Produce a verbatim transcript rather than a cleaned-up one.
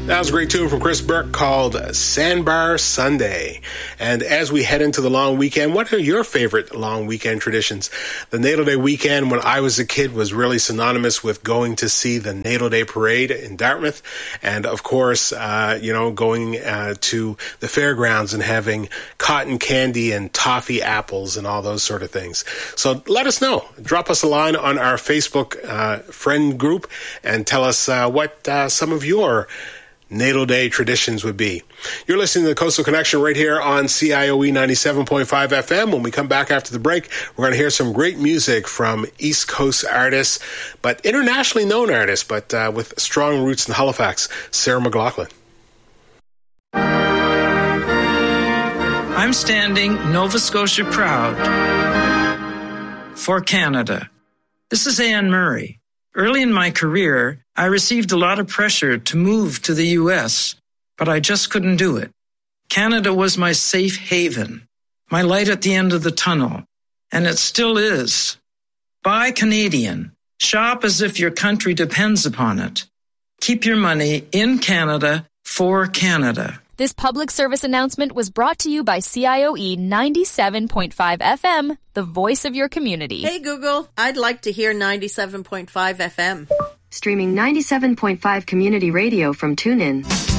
That was a great tune from Chris Burke called Sandbar Sunday. And as we head into the long weekend, what are your favorite long weekend traditions? The Natal Day weekend when I was a kid was really synonymous with going to see the Natal Day Parade in Dartmouth. And of course, uh, you know, going uh, to the fairgrounds and having cotton candy and toffee apples and all those sort of things. So let us know. Drop us a line on our Facebook uh, friend group and tell us uh, what uh, some of your Natal Day traditions would be. You're listening to the Coastal Connection right here on C I O E ninety-seven point five F M. When we come back after the break, we're going to hear some great music from East Coast artists, but internationally known artists, but uh, with strong roots in Halifax. Sarah McLaughlin. I'm standing Nova Scotia proud for Canada. This is Anne Murray. Early in my career, I received a lot of pressure to move to the U S, but I just couldn't do it. Canada was my safe haven, my light at the end of the tunnel, and it still is. Buy Canadian. Shop as if your country depends upon it. Keep your money in Canada for Canada. This public service announcement was brought to you by C I O E ninety-seven point five F M, the voice of your community. Hey Google, I'd like to hear ninety-seven point five F M. Streaming ninety-seven point five community radio from TuneIn.